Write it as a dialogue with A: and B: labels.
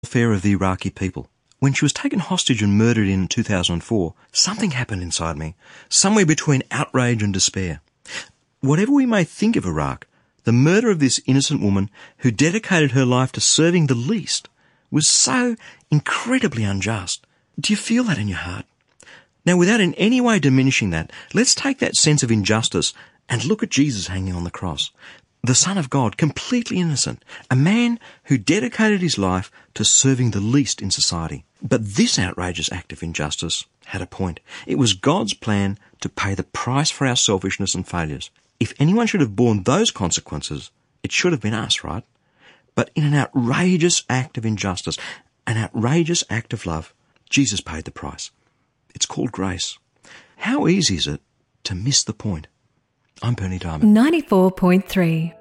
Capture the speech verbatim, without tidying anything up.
A: welfare of the Iraqi people. When she was taken hostage and murdered in two thousand four, something happened inside me, somewhere between outrage and despair. Whatever we may think of Iraq, the murder of this innocent woman who dedicated her life to serving the least was so incredibly unjust. Do you feel that in your heart? Now, without in any way diminishing that, let's take that sense of injustice and look at Jesus hanging on the cross. The Son of God, completely innocent, a man who dedicated his life to serving the least in society. But this outrageous act of injustice had a point. It was God's plan to pay the price for our selfishness and failures. If anyone should have borne those consequences, it should have been us, right? But in an outrageous act of injustice, an outrageous act of love, Jesus paid the price. It's called grace. How easy is it to miss the point? I'm Berni Dymet.
B: ninety-four point three